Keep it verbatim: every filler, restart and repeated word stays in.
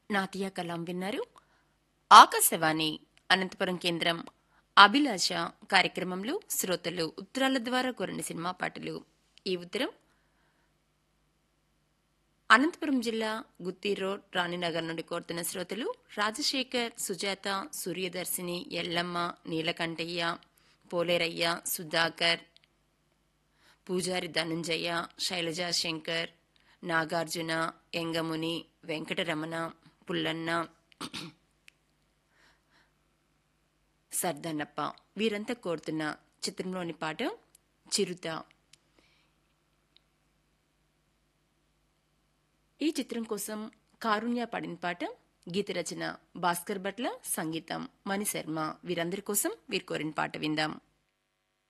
నాతియా కలాం విన్నారు. ఆకాశవాణి అనంతపురం కేంద్రం అభిలాష కార్యక్రమంలో శ్రోతలు ఉత్తరాల ద్వారా కోరిన సినిమా పాటలు. ఈ ఉత్తరం అనంతపురం జిల్లా గుత్తి రోడ్ రాణినగర్ నుండి కోరుతున్న శ్రోతలు రాజశేఖర్, సుజాత, సూర్యదర్శిని, ఎల్లమ్మ, నీలకంఠయ్య, పోలేరయ్య, సుధాకర్, పూజారి ధనుంజయ, శైలజా శంకర్, నాగార్జున, ఎంగముని, వెంకటరమణ, పుల్లన్న, సర్దన్నప్ప వీరంతా కోరుతున్న చిత్రంలోని పాట చిరుత. ఈ చిత్రం కోసం కారుణ్య పాడిన పాట. గీత రచన భాస్కర్ భట్ల, సంగీతం మణిశర్మ. వీరందరి కోసం వీరు కోరిన పాట విందాం.